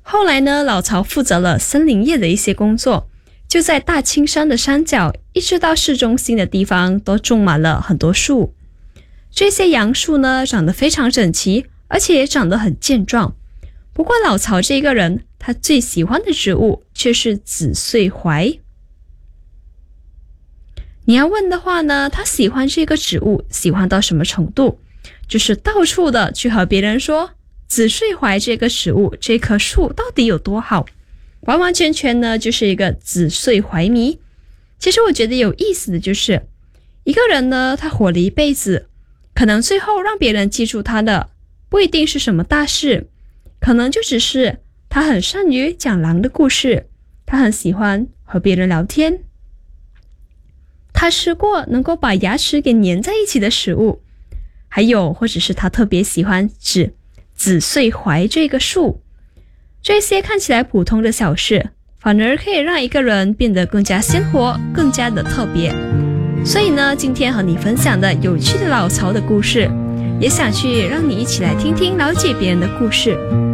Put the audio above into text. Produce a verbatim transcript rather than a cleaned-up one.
后来呢，老曹负责了森林业的一些工作，就在大青山的山脚一直到市中心的地方都种满了很多树。这些杨树呢长得非常整齐，而且也长得很健壮。不过老曹这个人，他最喜欢的植物却是紫穗槐。你要问的话呢，他喜欢这个植物喜欢到什么程度，就是到处的去和别人说紫穗槐这个植物这棵树到底有多好，完完全全呢就是一个紫穗槐迷。其实我觉得有意思的就是一个人呢，他活了一辈子，可能最后让别人记住他的不一定是什么大事，可能就只是他很善于讲狼的故事，他很喜欢和别人聊天，他吃过能够把牙齿给粘在一起的食物，还有或者是他特别喜欢指紫穗槐这个树。这些看起来普通的小事，反而可以让一个人变得更加鲜活，更加的特别。所以呢，今天和你分享的有趣的老曹的故事，也想去让你一起来听听了解别人的故事。